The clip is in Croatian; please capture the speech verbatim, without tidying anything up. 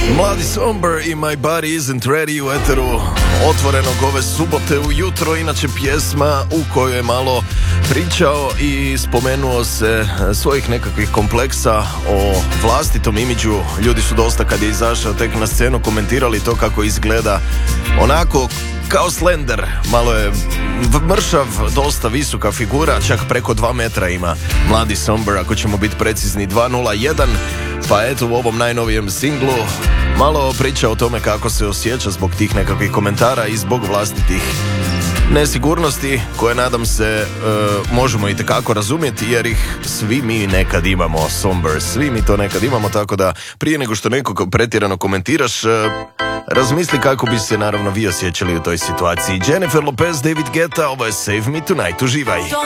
Mladi Somber i My Body Isn't Ready u eteru otvorenog ove subote ujutro, inače pjesma u kojoj je malo pričao i spomenuo se svojih nekakvih kompleksa o vlastitom imidžu. Ljudi su dosta, kad je izašao tek na scenu, komentirali to kako izgleda onako kao slender, malo je mršav, dosta visoka figura, čak preko dva metra ima Mladi Somber, ako ćemo biti precizni, dva nula jedan. Pa eto, u ovom najnovijem singlu malo priča o tome kako se osjeća zbog tih nekakvih komentara i zbog vlastitih nesigurnosti, koje nadam se uh, možemo itekako razumjeti, jer ih svi mi nekad imamo. Somber, svi mi to nekad imamo, tako da prije nego što nekog pretjerano komentiraš, uh, razmisli kako bi se naravno vi osjećali u toj situaciji. Jennifer Lopez, David Guetta, ovo je Save Me Tonight, uživaj.